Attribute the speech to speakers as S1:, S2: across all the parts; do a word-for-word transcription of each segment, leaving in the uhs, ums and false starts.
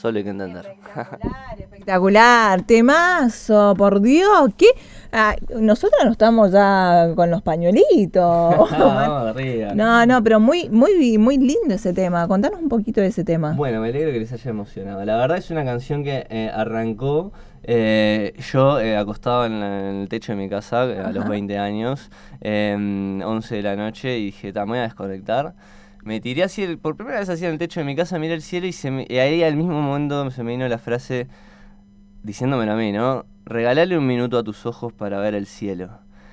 S1: solo hay que entender.
S2: Espectacular, espectacular, temazo, por Dios, ¿qué? Ah, nosotros no estamos ya con los pañuelitos.
S1: Vamos arriba.
S2: No, no, pero muy, muy, muy lindo ese tema. Contanos un poquito de ese tema.
S1: Bueno, me alegro que les haya emocionado. La verdad es una canción que eh, arrancó eh, yo eh, acostado en, la, en el techo de mi casa eh, a los veinte años, eh, once de la noche, y dije, me voy a desconectar. Me tiré así, el, por primera vez así en el techo de mi casa, miré el cielo y, se me, y ahí al mismo momento se me vino la frase diciéndomelo a mí, ¿no? Regalale un minuto a tus ojos para ver el cielo.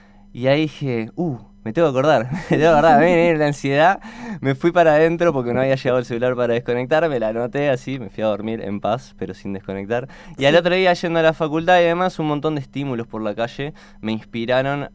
S1: Y ahí dije, uh, me tengo que acordar, me tengo que acordar, me viene la ansiedad, me fui para adentro porque no había llegado el celular para desconectar, me la anoté así, me fui a dormir en paz, pero sin desconectar. Y sí. Al otro día, yendo a la facultad y además un montón de estímulos por la calle, me inspiraron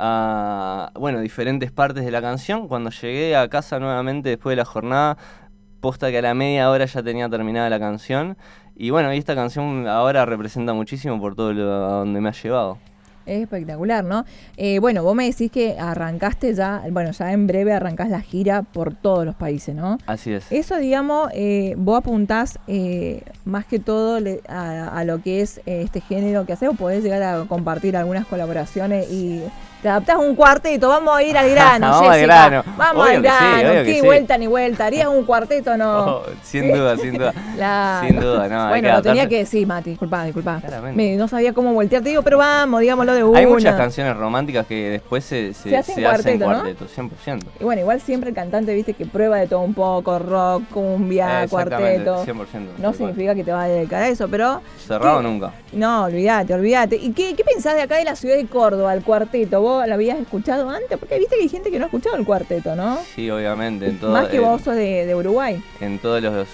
S1: a, bueno, diferentes partes de la canción. Cuando llegué a casa nuevamente después de la jornada, posta que a la media hora ya tenía terminada la canción. Y bueno, y esta canción ahora representa muchísimo por todo lo a donde me ha llevado.
S2: Es espectacular, ¿no? Eh, bueno, vos me decís que arrancaste ya, bueno, ya en breve arrancás la gira por todos los países, ¿no?
S1: Así es.
S2: Eso, digamos, eh, vos apuntás eh, más que todo le, a, a lo que es eh, este género que haces, o podés llegar a compartir algunas colaboraciones y te adaptás un cuarteto, vamos a ir al grano,
S1: vamos
S2: Jessica,
S1: al grano.
S2: Vamos
S1: Obvio
S2: al grano,
S1: que sí,
S2: qué
S1: que
S2: vuelta
S1: sí.
S2: ni vuelta, ¿harías un cuarteto o no?
S1: Oh, sin duda, sin duda.
S2: La...
S1: Sin duda, no.
S2: Bueno, lo tenía que decir, Mati, disculpa, disculpa.
S1: Claramente.
S2: Me, no sabía cómo voltearte, digo, pero vamos, digámoslo de una.
S1: Hay muchas canciones románticas que después se, se,
S2: se hacen
S1: se
S2: cuarteto,
S1: hacen
S2: ¿no?
S1: cuarteto, cien por ciento.
S2: Y bueno, igual siempre el cantante, viste, que prueba de todo un poco, rock, cumbia,
S1: eh,
S2: cuarteto.
S1: cien por ciento.
S2: No significa que te vas a dedicar a eso, pero...
S1: Cerrado
S2: ¿qué?
S1: Nunca.
S2: No, olvídate, olvídate. ¿Y qué, qué pensás de acá de la ciudad de Córdoba, el cuarteto? ¿Vos lo habías escuchado antes? Porque viste que hay gente que no ha escuchado el cuarteto, ¿no?
S1: Sí, obviamente. En todo,
S2: Más que
S1: en,
S2: vos sos de, de Uruguay.
S1: En todos los,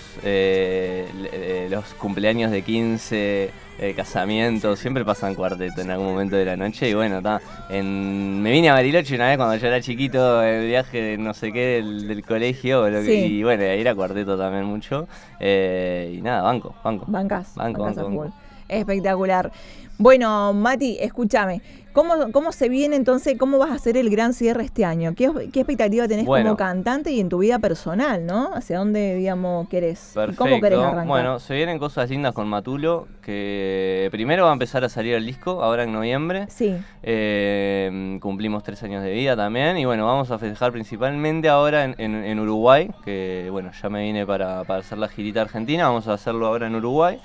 S1: eh, eh, los cumpleaños de quince... Eh, casamientos, siempre pasan cuarteto en algún momento de la noche. Y bueno, ta, en, me vine a Bariloche una vez cuando yo era chiquito, el viaje de no sé qué del, del colegio, lo que, sí. Y bueno, ahí era cuarteto también mucho. Eh, y nada, banco, banco.
S2: Bancas,
S1: banco,
S2: bancas
S1: banco, banco.
S2: Espectacular. Bueno, Mati, escúchame. ¿Cómo, ¿Cómo se viene entonces? ¿Cómo vas a hacer el gran cierre este año? ¿Qué, qué expectativa tenés bueno, como cantante y en tu vida personal, ¿no? ¿Hacia dónde, digamos, querés?
S1: Perfecto.
S2: ¿Cómo querés arrancar?
S1: Bueno, se vienen cosas lindas con Matulo, que primero va a empezar a salir el disco, ahora en noviembre.
S2: Sí.
S1: Eh, cumplimos tres años de vida también, y bueno, vamos a festejar principalmente ahora en, en, en Uruguay, que bueno, ya me vine para, para hacer la girita argentina, vamos a hacerlo ahora en Uruguay.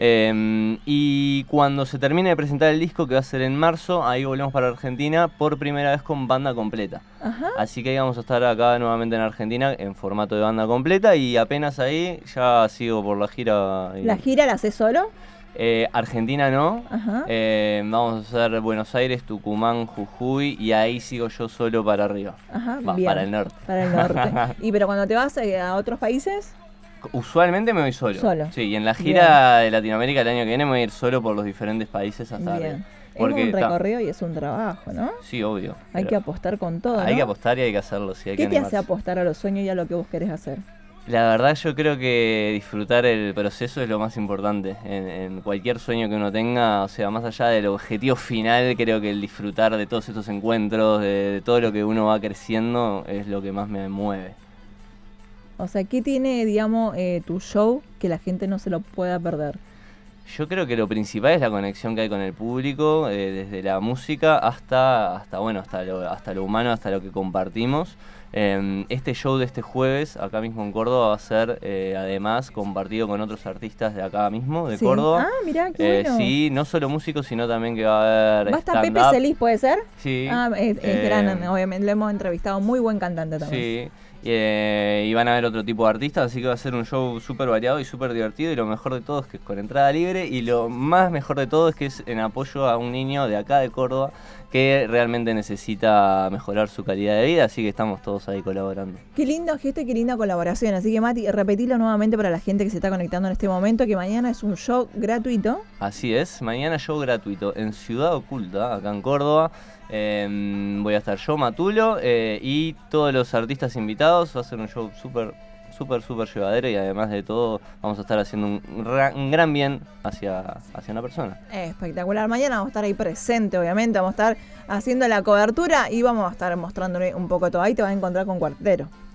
S1: Eh, y cuando se termine de presentar el disco, que va a ser en marzo, ahí volvemos para Argentina por primera vez con banda completa.
S2: Ajá.
S1: Así que ahí vamos a estar acá nuevamente en Argentina en formato de banda completa, y apenas ahí ya sigo por la gira. Y...
S2: ¿La gira la haces solo?
S1: Eh, Argentina no.
S2: Ajá.
S1: Eh, vamos a hacer Buenos Aires, Tucumán, Jujuy, y ahí sigo yo solo para arriba.
S2: Ajá,
S1: Va,
S2: bien.
S1: para el norte.
S2: Para el norte. ¿Y pero cuando te vas a otros países?
S1: Usualmente me voy solo.
S2: Solo.
S1: Sí, y en la gira
S2: Bien.
S1: de Latinoamérica el año que viene me voy a ir solo por los diferentes países hasta
S2: Bien.
S1: arriba.
S2: Porque, es un recorrido ta, y es un trabajo, ¿no?
S1: Sí, obvio.
S2: Hay que apostar con todo,
S1: Hay
S2: ¿no?
S1: que apostar y hay que hacerlo, sí, hay
S2: ¿Qué
S1: que
S2: te
S1: animarse.
S2: hace apostar a los sueños y a lo que vos querés hacer?
S1: La verdad yo creo que disfrutar el proceso es lo más importante en, en cualquier sueño que uno tenga, o sea, más allá del objetivo final, creo que el disfrutar de todos estos encuentros, de, de todo lo que uno va creciendo, es lo que más me mueve.
S2: O sea, ¿qué tiene, digamos, eh, tu show que la gente no se lo pueda perder?
S1: Yo creo que lo principal es la conexión que hay con el público, eh, desde la música hasta, hasta, bueno, hasta lo, hasta lo humano, hasta lo que compartimos. Eh, este show de este jueves, acá mismo en Córdoba, va a ser, eh, además, compartido con otros artistas de acá mismo, de
S2: sí.
S1: Córdoba.
S2: Ah, mirá, qué
S1: eh,
S2: bueno.
S1: Sí, no solo músicos, sino también que va a haber
S2: ¿Va a estar
S1: stand-up.
S2: Pepe Celis, puede ser?
S1: Sí.
S2: Ah, es, es
S1: eh,
S2: gran, obviamente, lo hemos entrevistado, muy buen cantante también.
S1: Sí. Eh, y van a haber otro tipo de artistas, así que va a ser un show súper variado y súper divertido, y lo mejor de todo es que es con entrada libre, y lo más mejor de todo es que es en apoyo a un niño de acá de Córdoba que realmente necesita mejorar su calidad de vida, así que estamos todos ahí colaborando.
S2: Qué lindo gesto y qué linda colaboración, así que Mati, repetilo nuevamente para la gente que se está conectando en este momento, que mañana es un show gratuito.
S1: Así es, mañana show gratuito en Ciudad Oculta, acá en Córdoba. Eh, voy a estar yo, Matulo, eh, y todos los artistas invitados. Va a ser un show súper, súper, súper llevadero, y además de todo vamos a estar haciendo un, un gran bien hacia, hacia una persona.
S2: Espectacular. Mañana vamos a estar ahí presente, obviamente, vamos a estar haciendo la cobertura y vamos a estar mostrándole un poco todo. Ahí te vas a encontrar con Cuartero.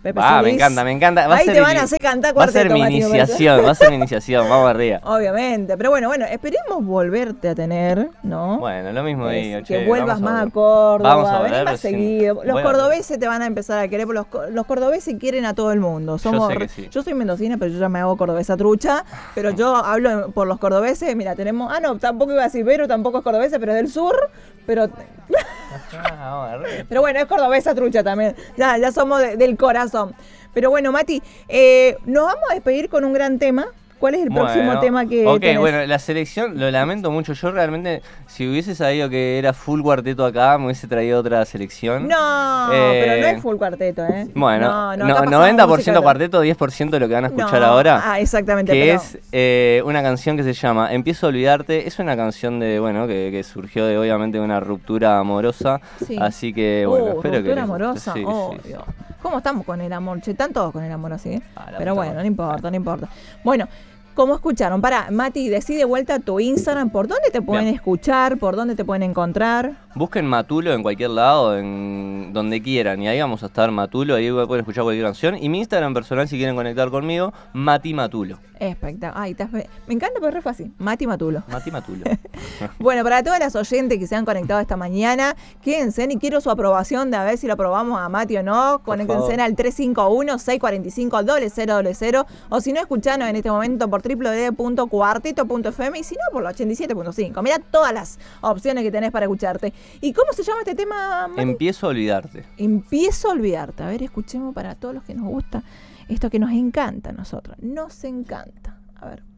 S2: Pepe
S1: Ah,
S2: Solís.
S1: me encanta, me encanta. Va
S2: Ahí
S1: a ser
S2: te van
S1: mi-
S2: a hacer cantar
S1: Va a ser
S2: cuarteto,
S1: mi
S2: Mati, me parece.
S1: iniciación, va a ser mi iniciación, vamos arriba.
S2: Obviamente, pero bueno, bueno, esperemos volverte a tener, ¿no?
S1: Bueno, lo mismo
S2: Es
S1: digo,
S2: que
S1: che,
S2: vuelvas
S1: vamos a
S2: más a
S1: ver.
S2: Córdoba,
S1: Vamos a
S2: vení
S1: ver,
S2: más
S1: sin-
S2: seguido. Los
S1: voy a-
S2: cordobeses te van a empezar a querer, porque los, co- los cordobeses quieren a todo el mundo. Somos,
S1: sé que sí.
S2: yo soy mendocina, pero yo ya me hago cordobesa trucha, pero yo hablo por los cordobeses, mira, tenemos, ah no, tampoco iba a decir Vero, tampoco es cordobesa, pero es del sur, pero
S1: Ah, vamos arriba.
S2: pero bueno, es cordobesa trucha también. Ya, ya somos de- del corazón. Pero bueno, Mati, eh, nos vamos a despedir con un gran tema. ¿Cuál es el próximo
S1: Bueno,
S2: tema que
S1: Ok,
S2: tenés?
S1: bueno, la selección, lo lamento mucho. Yo realmente, si hubiese sabido que era full cuarteto acá, me hubiese traído otra selección.
S2: No,
S1: Eh,
S2: pero no es full cuarteto, ¿eh?
S1: Bueno,
S2: no, no,
S1: no-
S2: acá pasamos
S1: noventa por ciento
S2: música-
S1: cuarteto, diez por ciento lo que van a escuchar
S2: No,
S1: ahora.
S2: Ah, exactamente.
S1: Que
S2: pero-
S1: es eh, una canción que se llama Empiezo a olvidarte. Es una canción de, bueno, que, que surgió de obviamente una ruptura amorosa.
S2: Sí.
S1: Así que, bueno,
S2: Uh,
S1: espero que.
S2: ruptura
S1: les guste.
S2: amorosa.
S1: Sí,
S2: oh,
S1: sí, sí.
S2: Dios. ¿Cómo estamos con el amor? Che, están todos con el amor así, ¿eh?
S1: Ah, la
S2: Pero
S1: puta
S2: bueno,
S1: madre.
S2: no importa, no importa. Bueno, como escucharon, para, Mati, decí de vuelta tu Instagram, ¿por dónde te pueden
S1: Bien.
S2: escuchar? ¿Por dónde te pueden encontrar?
S1: Busquen Matulo en cualquier lado, en donde quieran. Y ahí vamos a estar Matulo, ahí pueden escuchar cualquier canción. Y mi Instagram personal, si quieren conectar conmigo, Mati Matulo.
S2: Espectacular. Ay, estás fe- me encanta porque es re fácil. Mati Matulo.
S1: Mati Matulo.
S2: Bueno, para todas las oyentes que se han conectado esta mañana, quédense y quiero su aprobación de a ver si lo aprobamos a Mati o no. Conéctense
S1: favor.
S2: al tres cinco uno, seis cuatro cinco, cero cero cero cero o si no, escuchanos en este momento por doble u doble u doble u punto cuarteto punto f m y si no, por los ochenta y siete punto cinco. Mirá todas las opciones que tenés para escucharte. ¿Y cómo se llama este tema, Mati?
S1: Empiezo a olvidarte.
S2: Empiezo a olvidarte. A ver, escuchemos para todos los que nos gusta esto que nos encanta a nosotros. Nos encanta. A ver.